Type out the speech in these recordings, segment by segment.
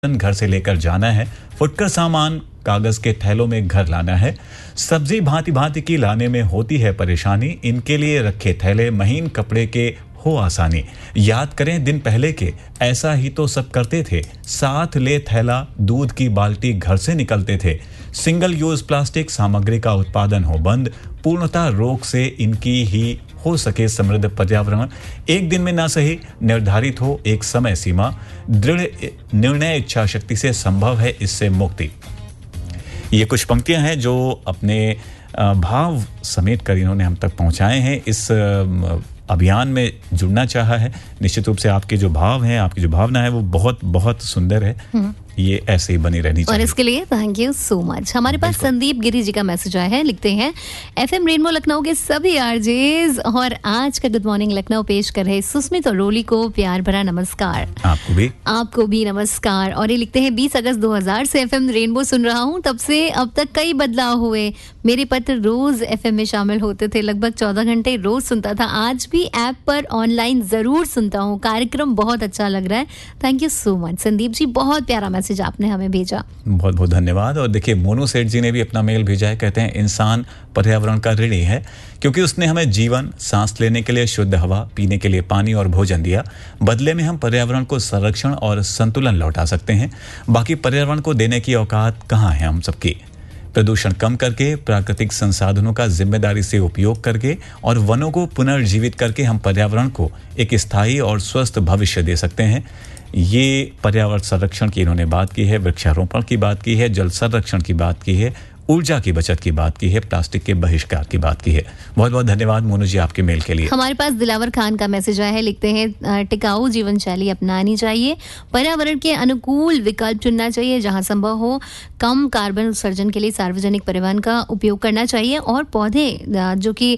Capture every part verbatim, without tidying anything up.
घर से लेकर जाना है, फुटकर सामान कागज के थैलों में घर लाना है, सब्जी भांति भांति की लाने में होती है परेशानी, इनके लिए रखे थैले महीन कपड़े के हो आसानी। याद करें दिन पहले के, ऐसा ही तो सब करते थे, साथ ले थैला दूध की बाल्टी घर से निकलते थे। सिंगल यूज प्लास्टिक सामग्री का उत्पादन हो बंद, पूर्णता रोग से इनकी ही हो सके समृद्ध पर्यावरण। एक दिन में ना सही निर्धारित हो एक समय सीमा, दृढ़ निर्णय इच्छा शक्ति से संभव है इससे मुक्ति। ये कुछ पंक्तियां हैं जो अपने भाव समेट कर इन्होंने हम तक पहुंचाए हैं। इस अभियान में जुड़ना चाहा है। निश्चित रूप से आपके जो भाव हैं, आपकी जो भावना है वो बहुत बहुत सुंदर है। ये ऐसे ही बनी रहनी चाहिए। और इसके लिए थैंक यू सो मच। हमारे पास संदीप गिरी जी का मैसेज आया है, लिखते हैं एफएम रेनबो लखनऊ के सभी आरजेज और आज का गुड मॉर्निंग लखनऊ पेश कर रहे सुस्मित और रोली को प्यार भरा नमस्कार। आपको भी आपको भी नमस्कार। और ये लिखते हैं बीस अगस्त दो हज़ार से एफएम रेनबो सुन रहा हूँ, तब से अब तक कई बदलाव हुए। मेरे पत्र रोज एफएम में शामिल होते थे, लगभग चौदह घंटे रोज सुनता था, आज भी ऐप पर ऑनलाइन जरूर सुनता हूँ। कार्यक्रम बहुत अच्छा लग रहा है। Thank you so much Sandeep ji, बहुत प्यारा मैसेज आपने हमें भेजा, बहुत बहुत धन्यवाद। और देखिए मोनू सेठ जी ने भी अपना मेल भेजा है, कहते हैं इंसान पर्यावरण का ऋणी है क्योंकि उसने हमें जीवन, सांस लेने के लिए शुद्ध हवा, पीने के लिए पानी और भोजन दिया। बदले में हम पर्यावरण को संरक्षण और संतुलन लौटा सकते हैं, बाकी पर्यावरण को देने की औकात कहाँ है हम सबकी। प्रदूषण कम करके, प्राकृतिक संसाधनों का जिम्मेदारी से उपयोग करके और वनों को पुनर्जीवित करके हम पर्यावरण को एक स्थायी और स्वस्थ भविष्य दे सकते हैं। ये पर्यावरण संरक्षण की इन्होंने बात की है, वृक्षारोपण की बात की है, जल संरक्षण की बात की है, ऊर्जा की बचत की बात की है, प्लास्टिक के बहिष्कार की बात की है। बहुत बहुत धन्यवाद मोनू जी आपके मेल के लिए। हमारे पास दिलावर खान का मैसेज आया है, लिखते हैं टिकाऊ जीवन शैली अपनानी चाहिए, पर्यावरण के अनुकूल विकल्प चुनना चाहिए, जहां संभव हो कम कार्बन उत्सर्जन के लिए सार्वजनिक परिवहन का उपयोग करना चाहिए और पौधे जो कि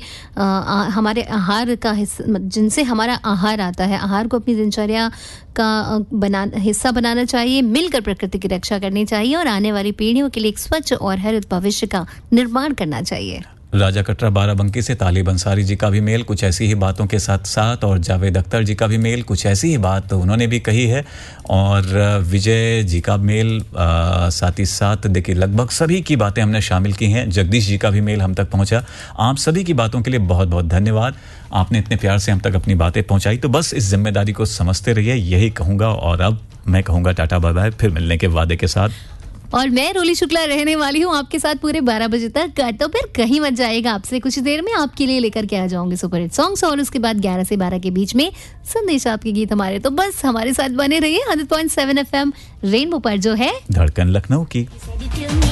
हमारे आहार का हिस्सा, जिनसे हमारा आहार आता है, आहार को अपनी दिनचर्या का बना हिस्सा बनाना चाहिए। मिलकर प्रकृति की रक्षा करनी चाहिए और आने वाली पीढ़ियों के लिए एक स्वच्छ और हरित भविष्य का निर्माण करना चाहिए। राजा कटरा बाराबंकी से तालिब अंसारी जी का भी मेल कुछ ऐसी ही बातों के साथ साथ, और जावेद अख्तर जी का भी मेल कुछ ऐसी ही बात तो उन्होंने भी कही है, और विजय जी का मेल आ, साथ ही साथ देखिए लगभग सभी की बातें हमने शामिल की हैं। जगदीश जी का भी मेल हम तक पहुंचा। आप सभी की बातों के लिए बहुत बहुत धन्यवाद। आपने इतने प्यार से हम तक अपनी बातें पहुंचाई, तो बस इस जिम्मेदारी को समझते रहिए, यही कहूँगा। और अब मैं कहूँगा टाटा बाय बाय, फिर मिलने के वादे के साथ। और मैं रोली शुक्ला रहने वाली हूँ आपके साथ पूरे बारह बजे तक। तो फिर कहीं मत जाएगा, आपसे कुछ देर में आपके लिए लेकर के आ जाऊंगी सुपर हिट सॉन्ग्स, और उसके बाद ग्यारह से बारह के बीच में संदेश आपके गीत हमारे। तो बस हमारे साथ बने रहिए hundred point seven FM rainbow पर, जो है धड़कन लखनऊ की।